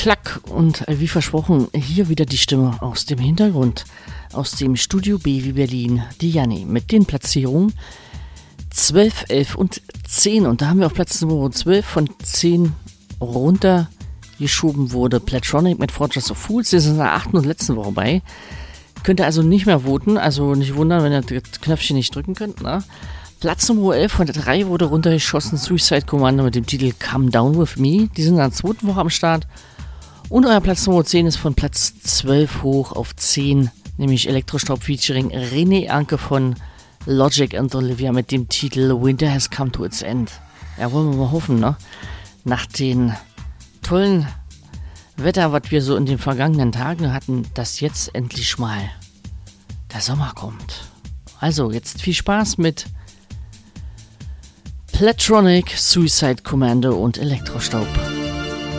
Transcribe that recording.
Klack und wie versprochen, hier wieder die Stimme aus dem Hintergrund, aus dem Studio B wie Berlin, die Janni, mit den Platzierungen 12, 11 und 10. Und da haben wir auf Platz Nummer 12 von 10 runtergeschoben wurde Platronic mit Fortress of Fools. Das ist in der 8. und letzten Woche bei. Könnt ihr also nicht mehr voten, also nicht wundern, wenn ihr das Knöpfchen nicht drücken könnt, ne? Platz Nummer 11 von der 3 wurde runtergeschossen Suicide Commando mit dem Titel Come Down With Me. Die sind in der 2. Woche am Start. Und euer Platz Nummer 10 ist von Platz 12 hoch auf 10, nämlich Elektrostaub featuring René Anke von Logic and Olivia mit dem Titel Winter Has Come to Its End. Ja, wollen wir mal hoffen, ne? Nach den tollen Wetter, was wir so in den vergangenen Tagen hatten, dass jetzt endlich mal der Sommer kommt. Also, jetzt viel Spaß mit Platronic, Suicide Commando und Elektrostaub.